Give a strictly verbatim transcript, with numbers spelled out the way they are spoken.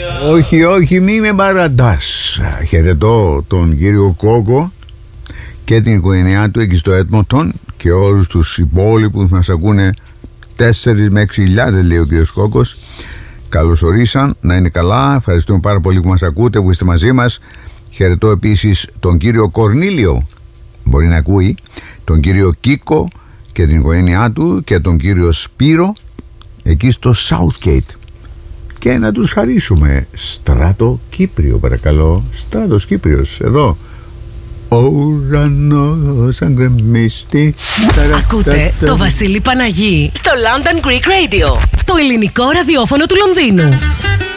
Όχι, όχι, μη με παραντάς. Χαιρετώ τον κύριο Κόκο και την οικογένειά του εκεί στο Έντμοντον και όλους τους υπόλοιπους μας ακούνε. Τέσσερις με έξι χιλιάδες λέει ο κύριος Κόκος. Καλώς ορίσαν, να είναι καλά. Ευχαριστούμε πάρα πολύ που μας ακούτε, που είστε μαζί μας. Χαιρετώ επίσης τον κύριο Κορνίλιο, μπορεί να ακούει, τον κύριο Κίκο και την οικογένειά του και τον κύριο Σπύρο εκεί στο Southgate. Και να τους χαρίσουμε Στράτο Κύπριο, παρακαλώ. Στράτος Κύπριος, εδώ. Ο ουρανός σαν γκρεμίστη. Ακούτε το Βασίλη Παναγί στο London Greek Radio, το ελληνικό ραδιόφωνο του Λονδίνου.